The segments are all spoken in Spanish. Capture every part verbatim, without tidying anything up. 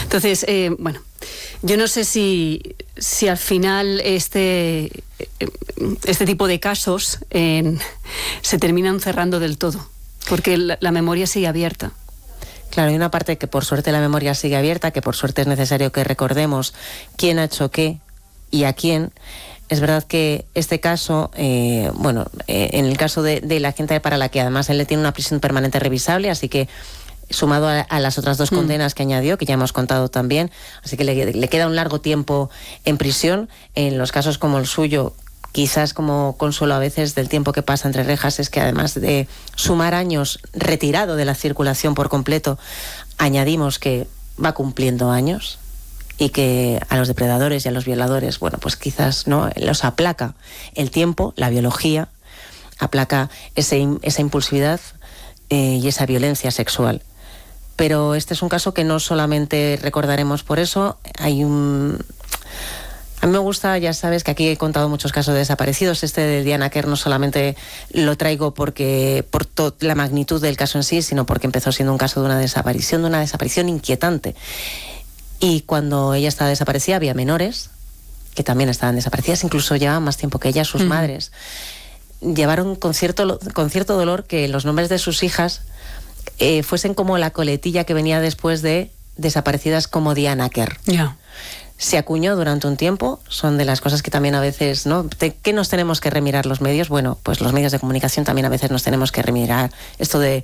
Entonces, eh, bueno, yo no sé si, si al final este, este tipo de casos eh, se terminan cerrando del todo, porque la, la memoria sigue abierta. Claro, hay una parte que por suerte la memoria sigue abierta, que por suerte es necesario que recordemos quién ha hecho qué y a quién. Es verdad que este caso, eh, bueno, eh, en el caso de, de la gente para la que además él le tiene una prisión permanente revisable, así que sumado a, a las otras dos condenas mm. que añadió, que ya hemos contado también, así que le, le queda un largo tiempo en prisión. En los casos como el suyo, quizás como consuelo a veces del tiempo que pasa entre rejas, es que además de sumar años retirado de la circulación por completo, añadimos que va cumpliendo años y que a los depredadores y a los violadores, bueno, pues quizás no los aplaca el tiempo, la biología, aplaca ese, esa impulsividad eh, y esa violencia sexual. Pero este es un caso que no solamente recordaremos por eso. Hay un... A mí me gusta, ya sabes que aquí he contado muchos casos de desaparecidos. Este de Diana Kerr no solamente lo traigo porque por to- la magnitud del caso en sí, sino porque empezó siendo un caso de una desaparición, de una desaparición inquietante. Y cuando ella estaba desaparecida había menores que también estaban desaparecidas, incluso llevaban más tiempo que ella, sus mm. madres. Llevaron con cierto, con cierto dolor que los nombres de sus hijas eh, fuesen como la coletilla que venía después de desaparecidas como Diana Kerr. Ya. Yeah. Se acuñó durante un tiempo, son de las cosas que también a veces, ¿no? ¿De qué nos tenemos que remirar los medios? Bueno, pues los medios de comunicación también a veces nos tenemos que remirar esto de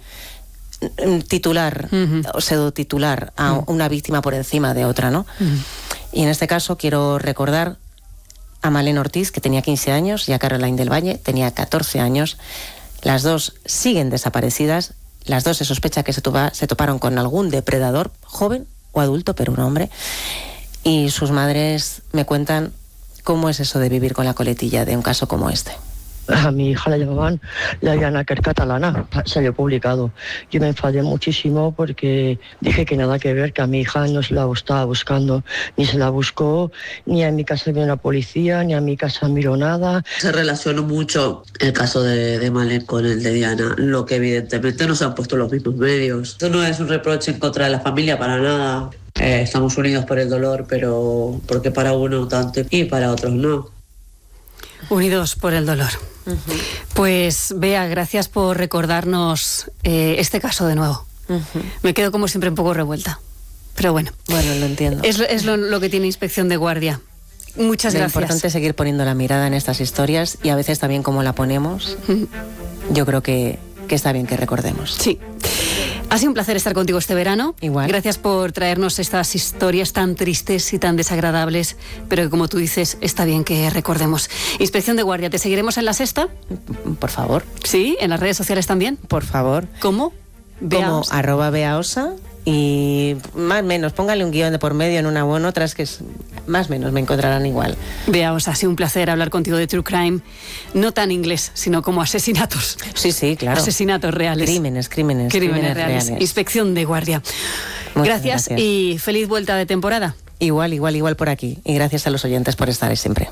titular uh-huh. o pseudotitular a uh-huh. una víctima por encima de otra, ¿no? Uh-huh. Y en este caso quiero recordar a Malén Ortiz, que tenía quince años, y a Caroline del Valle, tenía catorce años. Las dos siguen desaparecidas. Las dos se sospecha que se, topa, se toparon con algún depredador, joven o adulto, pero un hombre. Y sus madres me cuentan cómo es eso de vivir con la coletilla de un caso como este. A mi hija la llamaban la Diana Kerr catalana, salió publicado. Yo me enfadé muchísimo porque dije que nada que ver, que a mi hija no se la estaba buscando, ni se la buscó, ni a mi casa vino la policía, ni a mi casa miró nada. Se relacionó mucho el caso de, de Malén con el de Diana, lo que evidentemente no se han puesto los mismos medios. Esto no es un reproche en contra de la familia para nada. Eh, estamos unidos por el dolor, pero porque para uno tanto y para otros no. Unidos por el dolor. Uh-huh. Pues Bea, gracias por recordarnos eh, este caso de nuevo. Uh-huh. Me quedo como siempre un poco revuelta, pero bueno. Bueno, lo entiendo. Es, es lo, lo que tiene Inspección de Guardia. Muchas lo gracias. Lo importante es seguir poniendo la mirada en estas historias y a veces también como la ponemos, uh-huh. yo creo que, que está bien que recordemos. Sí. Ha sido un placer estar contigo este verano. Igual. Gracias por traernos estas historias tan tristes y tan desagradables, pero que, como tú dices, está bien que recordemos. Inspección de Guardia, ¿te seguiremos en La Sexta? Por favor. ¿Sí? ¿En las redes sociales también? Por favor. ¿Cómo? Bea Como Osa. arroba Bea Osa. Y más o menos, póngale un guión de por medio en una o en otra, es que es, más o menos me encontrarán igual. Bea Osa, ha sido un placer hablar contigo de True Crime, no tan inglés, sino como asesinatos. Sí, sí, claro. Asesinatos reales. Crímenes, crímenes, crímenes, crímenes reales. reales. Inspección de Guardia. Gracias, gracias y feliz vuelta de temporada. Igual, igual, igual por aquí. Y gracias a los oyentes por estar ahí siempre.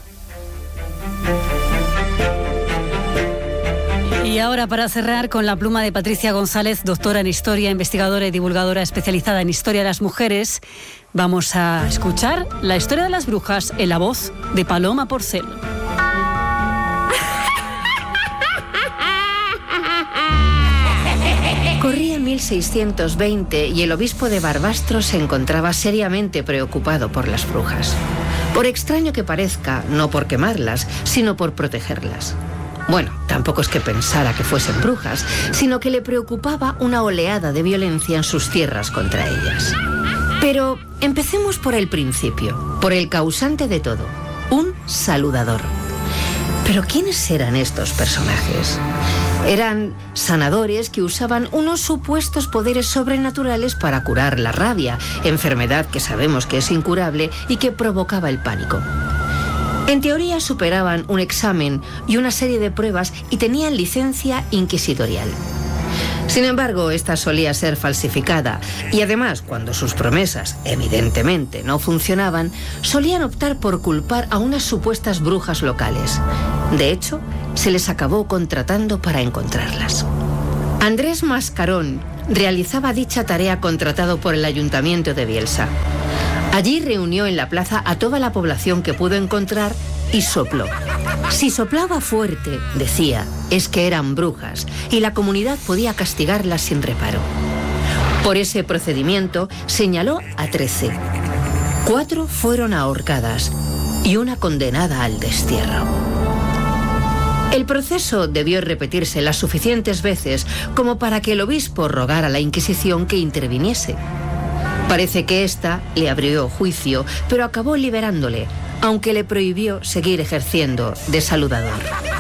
Y ahora, para cerrar, con la pluma de Patricia González, doctora en Historia, investigadora y divulgadora especializada en Historia de las Mujeres, vamos a escuchar la historia de las brujas en la voz de Paloma Porcel. Corría mil seiscientos veinte y el obispo de Barbastro se encontraba seriamente preocupado por las brujas. Por extraño que parezca, no por quemarlas, sino por protegerlas. Bueno, tampoco es que pensara que fuesen brujas, sino que le preocupaba una oleada de violencia en sus tierras contra ellas. Pero empecemos por el principio, por el causante de todo, un saludador. ¿Pero quiénes eran estos personajes? Eran sanadores que usaban unos supuestos poderes sobrenaturales para curar la rabia, enfermedad que sabemos que es incurable y que provocaba el pánico. En teoría superaban un examen y una serie de pruebas y tenían licencia inquisitorial. Sin embargo, esta solía ser falsificada y además, cuando sus promesas evidentemente no funcionaban, solían optar por culpar a unas supuestas brujas locales. De hecho, se les acabó contratando para encontrarlas. Andrés Mascarón realizaba dicha tarea contratado por el Ayuntamiento de Bielsa. Allí reunió en la plaza a toda la población que pudo encontrar y sopló. Si soplaba fuerte, decía, es que eran brujas y la comunidad podía castigarlas sin reparo. Por ese procedimiento señaló a trece. Cuatro fueron ahorcadas y una condenada al destierro. El proceso debió repetirse las suficientes veces como para que el obispo rogara a la Inquisición que interviniese. Parece que ésta le abrió juicio, pero acabó liberándole, aunque le prohibió seguir ejerciendo de saludador.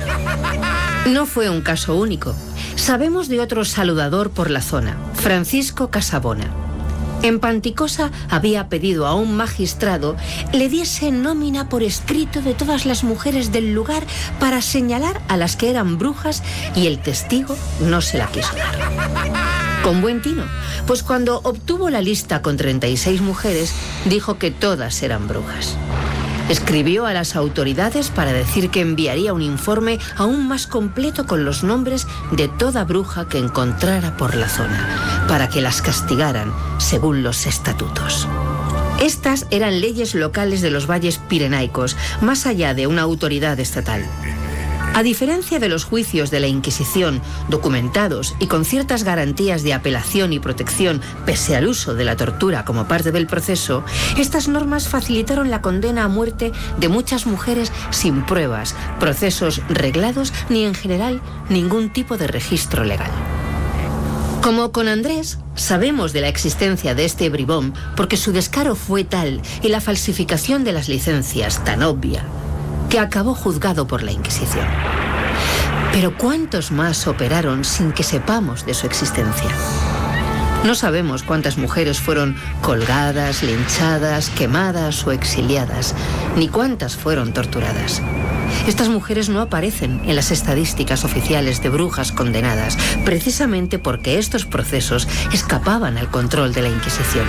No fue un caso único. Sabemos de otro saludador por la zona, Francisco Casabona. En Panticosa había pedido a un magistrado le diese nómina por escrito de todas las mujeres del lugar para señalar a las que eran brujas y el testigo no se la quiso dar. Con buen tino, pues cuando obtuvo la lista con treinta y seis mujeres, dijo que todas eran brujas. Escribió a las autoridades para decir que enviaría un informe aún más completo con los nombres de toda bruja que encontrara por la zona, para que las castigaran según los estatutos. Estas eran leyes locales de los valles pirenaicos, más allá de una autoridad estatal. A diferencia de los juicios de la Inquisición, documentados y con ciertas garantías de apelación y protección pese al uso de la tortura como parte del proceso, estas normas facilitaron la condena a muerte de muchas mujeres sin pruebas, procesos reglados ni en general ningún tipo de registro legal. Como con Andrés, sabemos de la existencia de este bribón porque su descaro fue tal y la falsificación de las licencias tan obvia que acabó juzgado por la Inquisición. Pero ¿cuántos más operaron sin que sepamos de su existencia? No sabemos cuántas mujeres fueron colgadas, linchadas, quemadas o exiliadas, ni cuántas fueron torturadas. Estas mujeres no aparecen en las estadísticas oficiales de brujas condenadas, precisamente porque estos procesos escapaban al control de la Inquisición.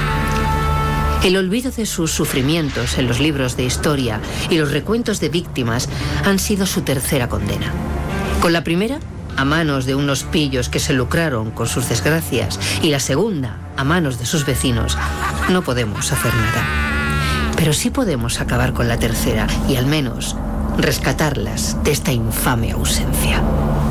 El olvido de sus sufrimientos en los libros de historia y los recuentos de víctimas han sido su tercera condena. Con la primera, a manos de unos pillos que se lucraron con sus desgracias, y la segunda, a manos de sus vecinos, no podemos hacer nada. Pero sí podemos acabar con la tercera y al menos rescatarlas de esta infame ausencia.